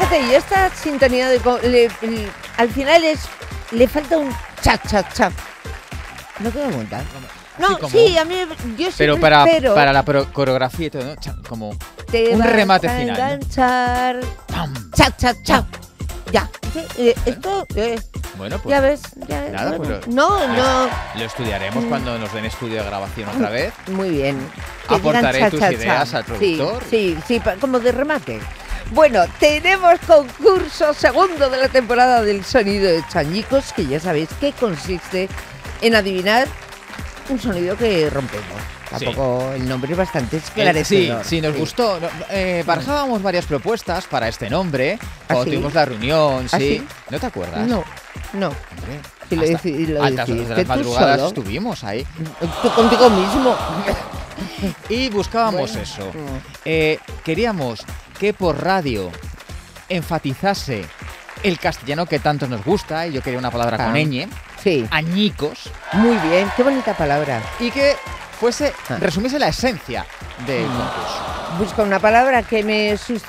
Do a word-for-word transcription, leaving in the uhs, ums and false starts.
fíjate, y esta sintonía de... co- le- le- al final es... Le falta un cha, cha, cha. ¿No te das cuenta? No, Así como- sí, a mí... Yo Pero siempre para, espero para la pro- coreografía y todo, ¿no? Cha- Como te un vas remate a final, ¿no? enganchar. ¡pam! Cha, cha, cha. Ya. Sí, eh, esto... eh, Bueno, pues ya ves. Ya, nada, bueno. pues lo- no, no. lo estudiaremos Mm. cuando nos den estudio de grabación otra vez. Muy bien. Que Aportaré digan tus cha, cha, ideas cha. al productor. Sí, sí, sí, pa- como de remate. Bueno, tenemos concurso segundo de la temporada del sonido de Chañicos, que ya sabéis que consiste en adivinar un sonido que rompemos. Tampoco el nombre es bastante Eh, sí, esclarecedor. sí, nos Sí. gustó. No, Eh, barajábamos varias propuestas para este nombre. Cuando ¿Ah, sí? tuvimos la reunión, ¿Ah, sí. sí? ¿No te acuerdas? No, no. Hombre, Si lo hasta deci- lo altas horas de decidiste las tú madrugadas solo. estuvimos ahí. Tú contigo mismo. Y buscábamos Bueno. eso. Mm. Eh, queríamos que por radio enfatizase el castellano que tanto nos gusta, y yo quería una palabra con Ah. ñ, Sí, añicos, muy bien. Qué bonita palabra. y que fuese, Ah. resumiese la esencia del concurso. Busca una palabra que me